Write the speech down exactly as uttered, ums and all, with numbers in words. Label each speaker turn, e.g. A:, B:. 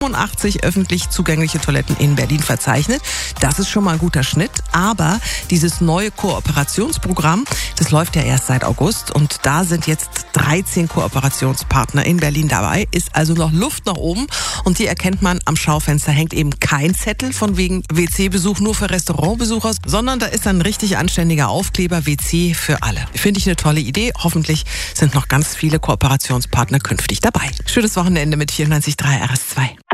A: fünfundachtzig öffentlich zugängliche Toiletten in Berlin verzeichnet. Das ist schon mal ein guter Schnitt. Aber dieses neue Kooperationsprogramm, das läuft ja erst seit August. Und da sind jetzt dreizehn Kooperationspartner in Berlin dabei. Ist also noch Luft nach oben. Und die erkennt man am Schaufenster. Hängt eben kein Zettel von wegen W C-Besuch nur für Restaurantbesucher, sondern da ist ein richtig anständiger Aufkleber W C für alle. Finde ich eine tolle Idee. Hoffentlich sind noch ganz viele Kooperationspartner künftig dabei. Schönes Wochenende mit vierundneunzig Komma drei R S zwei.